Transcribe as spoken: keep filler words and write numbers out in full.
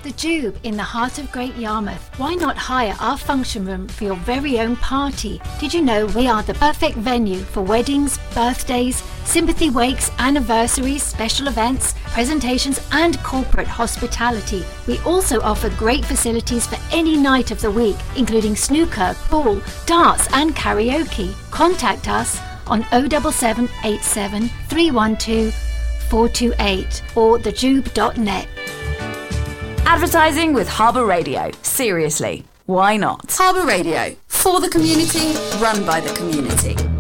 The Jube in the heart of Great Yarmouth. Why not hire our function room for your very own party? Did you know we are the perfect venue for weddings, birthdays, sympathy wakes, anniversaries, special events, presentations and corporate hospitality. We also offer great facilities for any night of the week, including snooker, pool, darts and karaoke. Contact us on oh seven seven eight seven three one two four two eight or the jube dot net. Advertising with Harbour Radio. Seriously, why not? Harbour Radio, for the community, run by the community.